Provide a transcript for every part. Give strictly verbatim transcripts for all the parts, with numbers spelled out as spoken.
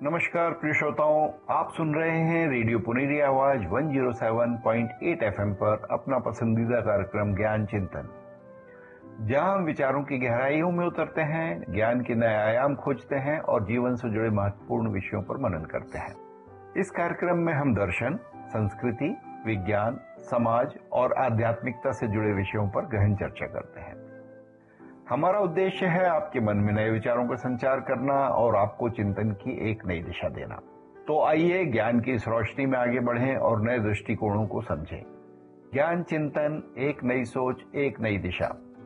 नमस्कार प्रिय श्रोताओं, आप सुन रहे हैं रेडियो पुनेरी आवाज एक सौ सात पॉइंट आठ एफएम पर अपना पसंदीदा कार्यक्रम ज्ञान चिंतन, जहां हम विचारों की गहराइयों में उतरते हैं, ज्ञान के नए आयाम खोजते हैं और जीवन से जुड़े महत्वपूर्ण विषयों पर मनन करते हैं। इस कार्यक्रम में हम दर्शन, संस्कृति, विज्ञान, समाज और आध्यात्मिकता से जुड़े विषयों पर गहन चर्चा करते हैं। हमारा उद्देश्य है आपके मन में नए विचारों का संचार करना और आपको चिंतन की एक नई दिशा देना। तो आइए ज्ञान की इस रोशनी में आगे बढ़ें और नए दृष्टिकोणों को समझें। ज्ञान चिंतन, एक नई सोच, एक नई दिशा।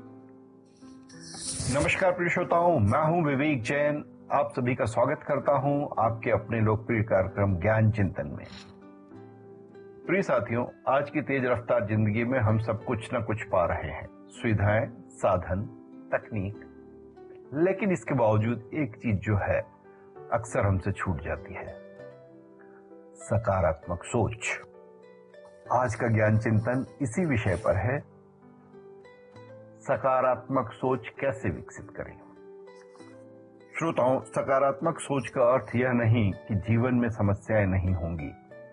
नमस्कार प्रिय श्रोताओं, मैं हूं विवेक जैन। आप सभी का स्वागत करता हूं आपके अपने लोकप्रिय कार्यक्रम ज्ञान चिंतन में। प्रिय साथियों, आज की तेज रफ्तार जिंदगी में हम सब कुछ न कुछ पा रहे हैं, सुविधाएं, साधन, तकनीक, लेकिन इसके बावजूद एक चीज जो है अक्सर हमसे छूट जाती है, सकारात्मक सोच। आज का ज्ञान चिंतन इसी विषय पर है, सकारात्मक सोच कैसे विकसित करें। श्रोताओं, सकारात्मक सोच का अर्थ यह नहीं कि जीवन में समस्याएं नहीं होंगी।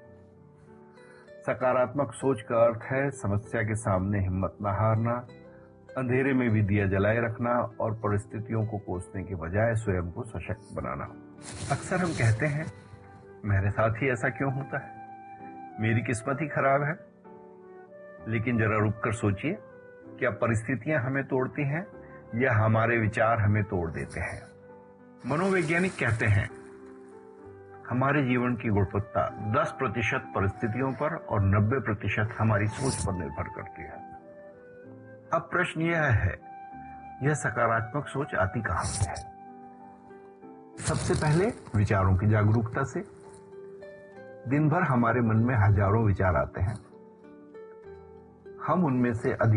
सकारात्मक सोच का अर्थ है समस्या के सामने हिम्मत न हारना, अंधेरे में भी दिया जलाए रखना और परिस्थितियों को कोसने के बजाय स्वयं को सशक्त बनाना। अक्सर हम कहते हैं, मेरे साथ ही ऐसा क्यों होता है, मेरी किस्मत ही खराब है। लेकिन जरा रुक कर सोचिए, क्या परिस्थितियां हमें तोड़ती हैं या हमारे विचार हमें तोड़ देते हैं। मनोवैज्ञानिक कहते हैं, हमारे जीवन की गुणवत्ता दस प्रतिशत परिस्थितियों पर और नब्बे प्रतिशत हमारी सोच पर निर्भर करती है। अब प्रश्न यह है, यह सकारात्मक सोच आती कहां से है? सबसे पहले विचारों की जागरूकता से। दिन भर हमारे मन में हजारों विचार आते हैं, हम उनमें से अधिक